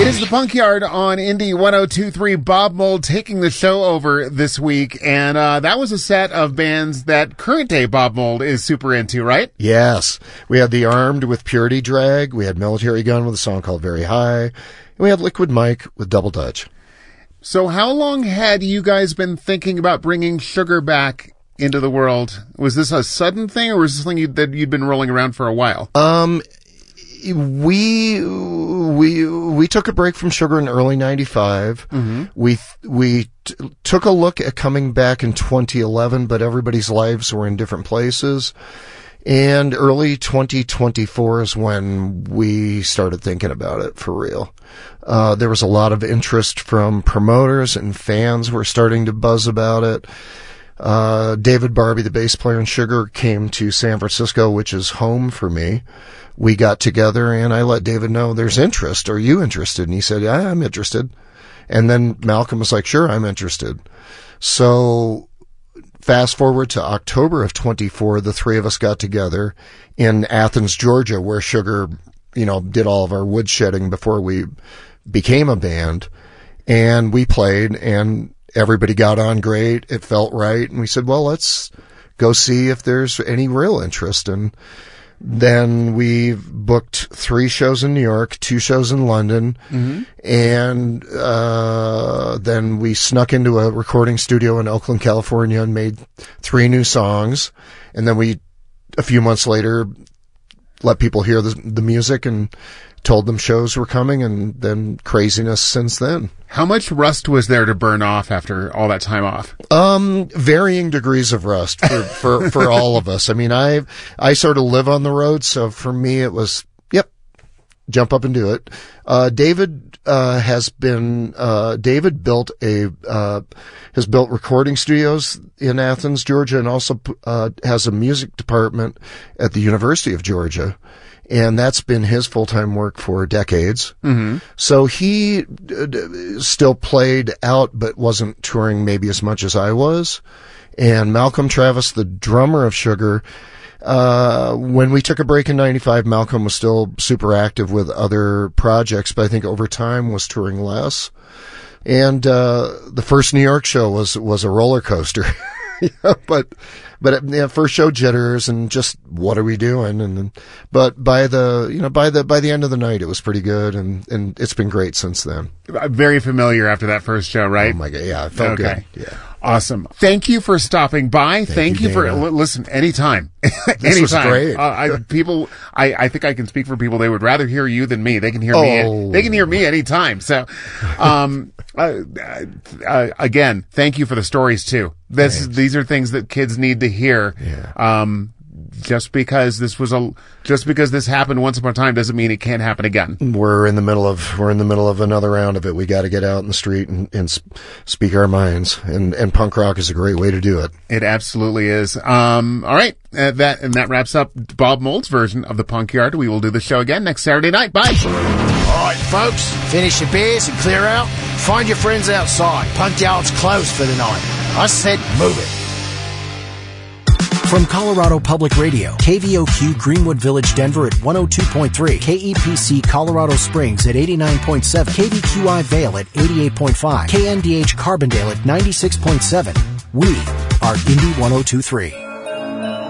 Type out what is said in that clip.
It is the Punk Yard on Indie 102.3. Bob Mould taking the show over this week, and that was a set of bands that current-day Bob Mould is super into, right? Yes. We had The Armed with Purity Drag, we had Military Gun with a song called Very High, and we had Liquid Mike with Double Dutch. So how long had you guys been thinking about bringing Sugar back into the world? Was this a sudden thing, or was this something that you'd been rolling around for a while? We took a break from Sugar in early 95. Mm-hmm. We took a look at coming back in 2011, but everybody's lives were in different places. And early 2024 is when we started thinking about it for real. There was a lot of interest from promoters, and fans were starting to buzz about it. David Barbie, the bass player in Sugar, came to San Francisco, which is home for me. We got together and I let David know there's interest. Are you interested? And he said, yeah, I'm interested. And then Malcolm was like, sure, I'm interested. So fast forward to October of 24, the three of us got together in Athens, Georgia, where Sugar, did all of our woodshedding before we became a band. And we played and everybody got on great. It felt right. And we said, well, let's go see if there's any real interest. And then we booked 3 shows in New York, 2 shows in London, mm-hmm. and then we snuck into a recording studio in Oakland, California, and made 3 new songs. And then we, a few months later, let people hear the music and told them shows were coming, and then craziness since then. How much rust was there to burn off after all that time off? Varying degrees of rust for all of us. I mean, I sort of live on the road, so for me it was, jump up and do it. David has built recording studios in Athens, Georgia, and also has a music department at the University of Georgia. And that's been his full-time work for decades. Mm-hmm. So he still played out, but wasn't touring maybe as much as I was. And Malcolm Travis, the drummer of Sugar, when we took a break in 95, Malcolm was still super active with other projects, but I think over time was touring less. And the first New York show was a roller coaster. But first show jitters and just what are we doing? But by the end of the night, it was pretty good, and it's been great since then. Very familiar after that first show, right? Oh my God, yeah, it felt good. Yeah. Awesome. Thank you for stopping by. Thank you for listen anytime. This was great. I think I can speak for people. They would rather hear you than me. They can hear me. They can hear me anytime. So, again, thank you for the stories too. These are things that kids need to hear. Yeah. Just because this happened once upon a time doesn't mean it can't happen again. We're in the middle of another round of it. We got to get out in the street and speak our minds. And punk rock is a great way to do it. It absolutely is. All right. That wraps up Bob Mould's version of the Punk Yard. We will do the show again next Saturday night. Bye. All right, folks. Finish your beers and clear out. Find your friends outside. Punk Yard's closed for the night. I said move it. From Colorado Public Radio, KVOQ Greenwood Village, Denver at 102.3, KEPC Colorado Springs at 89.7, KVQI Vale at 88.5, KNDH Carbondale at 96.7. We are Indie 102.3.